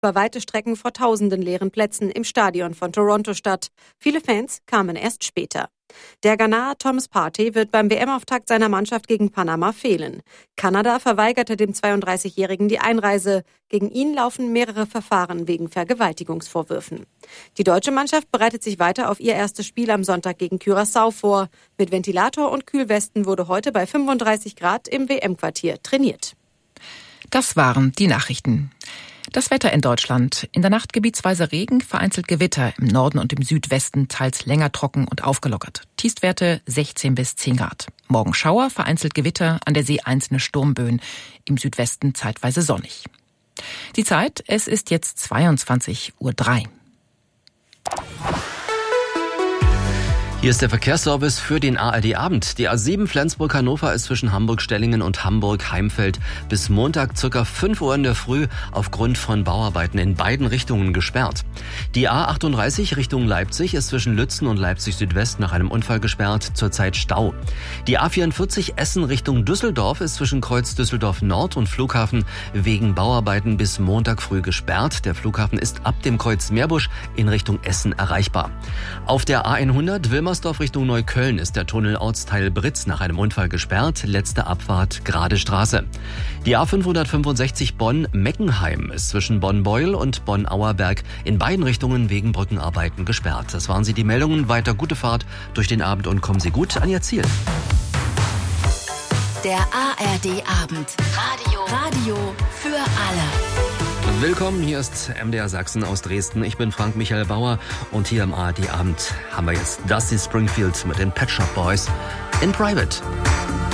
über weite Strecken vor tausenden leeren Plätzen im Stadion von Toronto statt. Viele Fans kamen erst später. Der Ghanaer Thomas Partey wird beim WM-Auftakt seiner Mannschaft gegen Panama fehlen. Kanada verweigerte dem 32-Jährigen die Einreise. Gegen ihn laufen mehrere Verfahren wegen Vergewaltigungsvorwürfen. Die deutsche Mannschaft bereitet sich weiter auf ihr erstes Spiel am Sonntag gegen Curaçao vor. Mit Ventilator und Kühlwesten wurde heute bei 35 Grad im WM-Quartier trainiert. Das waren die Nachrichten. Das Wetter in Deutschland. In der Nacht gebietsweise Regen, vereinzelt Gewitter. Im Norden und im Südwesten teils länger trocken und aufgelockert. Tiefstwerte 16 bis 10 Grad. Morgen Schauer, vereinzelt Gewitter, an der See einzelne Sturmböen. Im Südwesten zeitweise sonnig. Die Zeit, es ist jetzt 22:03 Uhr. Hier ist der Verkehrsservice für den ARD-Abend. Die A7 Flensburg-Hannover ist zwischen Hamburg-Stellingen und Hamburg-Heimfeld bis Montag ca. 5 Uhr in der Früh aufgrund von Bauarbeiten in beiden Richtungen gesperrt. Die A38 Richtung Leipzig ist zwischen Lützen und Leipzig-Südwest nach einem Unfall gesperrt, zurzeit Stau. Die A44 Essen Richtung Düsseldorf ist zwischen Kreuz Düsseldorf-Nord und Flughafen wegen Bauarbeiten bis Montag früh gesperrt. Der Flughafen ist ab dem Kreuz Meerbusch in Richtung Essen erreichbar. Auf der A100 Wilmersdorf Richtung Neukölln ist der Tunnel Ortsteil Britz nach einem Unfall gesperrt. Letzte Abfahrt Gerade Straße. Die A565 Bonn-Meckenheim ist zwischen Bonn-Beuel und Bonn-Auerberg in beiden Richtungen wegen Brückenarbeiten gesperrt. Das waren sie, die Meldungen. Weiter gute Fahrt durch den Abend und kommen Sie gut an Ihr Ziel. Der ARD-Abend. Radio für alle. Willkommen, hier ist MDR Sachsen aus Dresden. Ich bin Frank Michael Bauer und hier im ARD-Abend haben wir jetzt Dusty Springfield mit den Pet Shop Boys in Private.